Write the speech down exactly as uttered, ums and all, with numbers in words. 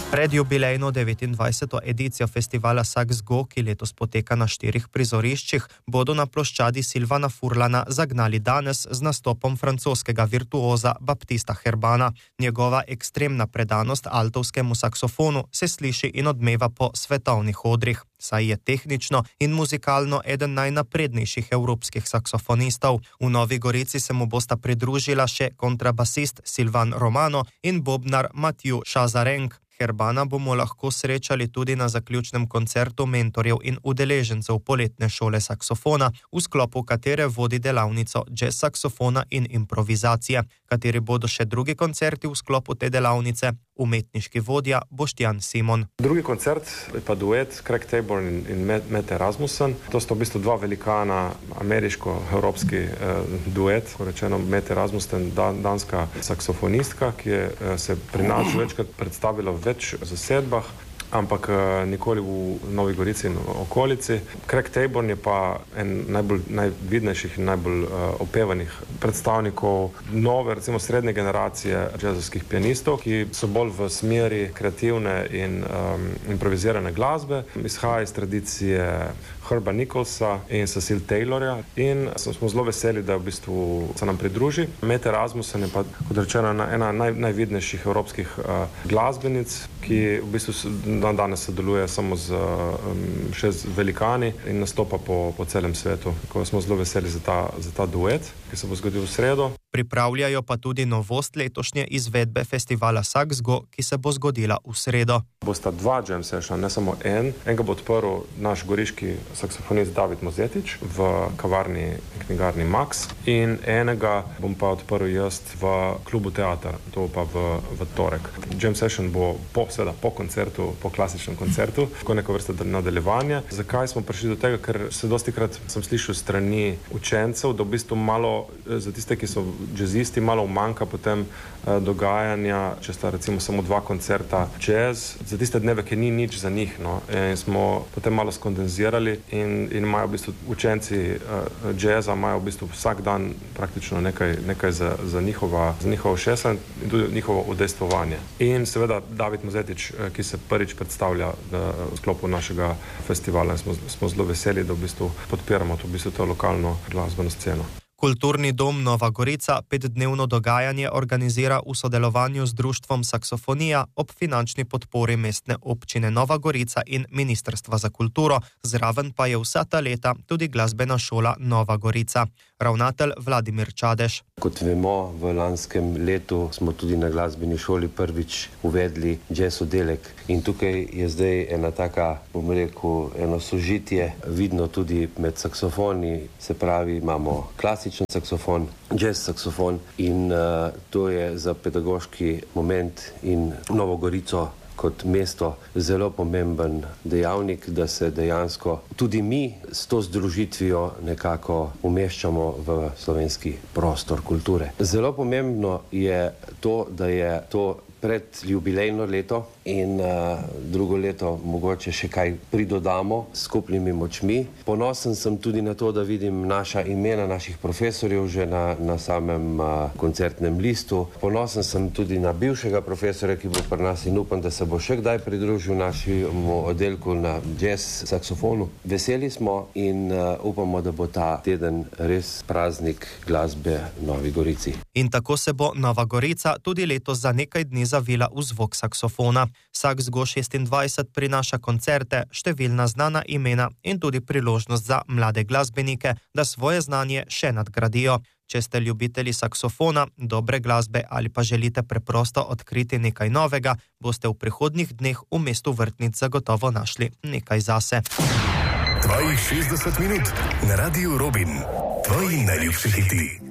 Pred jubilejno devetindvajseto edicijo festivala Saxgo, ki letos poteka na štirih prizoriščih, bodo na ploščadi Silvana Furlana zagnali danes z nastopom francoskega virtuoza Baptista Herbana. Njegova ekstremna predanost altovskemu saksofonu se sliši in odmeva po svetovnih odrih, saj je tehnično in muzikalno eden najnaprednejših evropskih saksofonistov. V Novi Gorici se mu bosta pridružila še kontrabasist Silvan Romano in bobnar Mathieu Chazarenc. Herbana bomo lahko srečali tudi na zaključnem koncertu mentorjev in udeležencev poletne šole saksofona, v sklopu katere vodi delavnico jazz saksofona in improvizacije. Kateri bodo še drugi koncerti v sklopu te delavnice? Umetniški vodja Boštjan Simon. Drugi koncert je pa duet Craig Taborn in, in Mette Rasmussen. To sta v bistvu dva velikana, ameriško-evropski eh, duet. Rečeno, Mette Rasmussen, dan, danska saksofonistka, ki je eh, se pri nas večkrat predstavila v več zasedbah, ampak nikoli v Novi Gorici in okolici. Craig Taborn je pa en najbolj najvidnejših in najbolj uh, opevanih predstavnikov nove, recimo srednje generacije jazzovskih pianistov, ki so bolj v smeri kreativne in um, improvizirane glasbe. Izhaja iz tradicije Herba Nicholsa in Cecil Taylorja in smo zelo veseli, da v bistvu se nam pridruži. Mette Rasmussen je pa, kot rečeno, ena naj, najvidnejših evropskih uh, glasbenic, ki v bistvu dan danes sodeluje samo z um, še z velikani in nastopa po, po celem svetu. Tako smo zelo veseli za ta, za ta duet, ki se bo zgodil v sredo. Pripravljajo pa tudi novost letošnje izvedbe festivala Saxgo, ki se bo zgodila v sredo. Bosta dva jam sessiona, ne samo en. Enega bo odprl naš goriški saksofonist David Mozetič v kavarni in knjigarni Max in enega bom pa odprl jaz v klubu Teater, to pa v, v torek. Jam session bo po, seveda, po koncertu, po klasičnem koncertu, tako neko vrste nadaljevanje. Zakaj smo prišli do tega? Ker se dostikrat sem slišal strani učencev, da v bistvu malo, za tiste, ki so jazzisti, malo umanjka potem eh, dogajanja, če sta recimo samo dva koncerta jazz, za tiste dneve, ki ni nič za njih, no. In smo potem malo skondenzirali in, in imajo v bistvu učenci uh, jazza, imajo v bistvu vsak dan praktično nekaj, nekaj za, za njihova, za njihova ušesa in tudi njihovo udejstvovanje. In seveda David Mozetič, uh, ki se prvič predstavlja uh, v sklopu našega festivala in smo, smo zelo veseli, da v bistvu podpiramo to, v bistvu to lokalno glasbeno sceno. Kulturni dom Nova Gorica petdnevno dogajanje organizira v sodelovanju z društvom Saksofonija ob finančni podpori mestne občine Nova Gorica in Ministrstva za kulturo, zraven pa je vsa ta leta tudi glasbena šola Nova Gorica. Ravnatelj Vladimir Čadež. Kot vemo, v lanskem letu smo tudi na glasbeni šoli prvič uvedli jazz oddelek in tukaj je zdaj ena taka, bom rekel, eno sožitje vidno tudi med saksofoni, se pravi, imamo klasičen saksofon, jazz saksofon in uh, to je za pedagoški moment in Novo Gorico kot mesto zelo pomemben dejavnik, da se dejansko tudi mi s to združitvijo nekako umeščamo v slovenski prostor kulture. Zelo pomembno je to, da je to pred jubilejno leto in uh, drugo leto mogoče še kaj pridodamo s skupnimi močmi. Ponosen sem tudi na to, da vidim naša imena naših profesorjev že na, na samem uh, koncertnem listu. Ponosen sem tudi na bivšega profesora, ki bo pri nas in upam, da se bo še kdaj pridružil našemu oddelku na jazz saksofonu. Veseli smo in uh, upamo, da bo ta teden res praznik glasbe v Novi Gorici. In tako se bo Nova Gorica tudi letos za nekaj dni zavila v zvok saksofona. Saxgo šestindvajset prinaša koncerte, številna znana imena in tudi priložnost za mlade glasbenike, da svoje znanje še nadgradijo. Če ste ljubitelji saksofona, dobre glasbe ali pa želite preprosto odkriti nekaj novega, boste v prihodnjih dneh v mestu Vrtnic zagotovo našli nekaj zase. Tvojih šestdeset minut na Radiu Robin. Tvoji najljubši hiti.